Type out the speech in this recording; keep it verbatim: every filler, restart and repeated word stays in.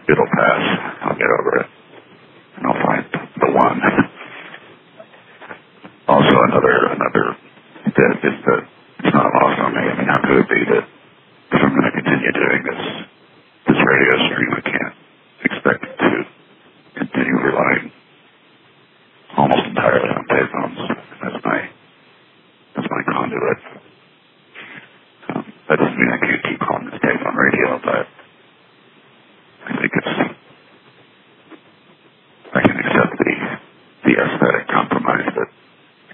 It'll pass. I'll get over it. And I'll find the one. Also, another, another bit is that it's not lost on me. I mean, how could it be that if I'm going to continue doing this, this radio stream, I can't expect to continue relying almost entirely on payphones as my, as my conduit. Um, that doesn't mean I can't keep calling this payphone radio, but